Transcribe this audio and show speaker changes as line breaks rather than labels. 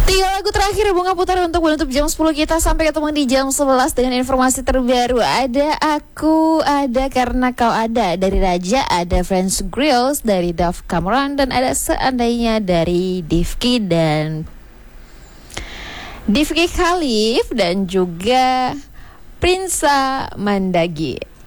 Tiga lagu terakhir Bunga putar untuk menutup jam 10 kita. Sampai ketemu di jam 11 dengan informasi terbaru. Ada Aku, ada Karena Kau Ada dari Raja, ada Friends Grills dari Dove Cameron, dan ada Seandainya dari Divki Khalif dan juga Prinsa Mandagi.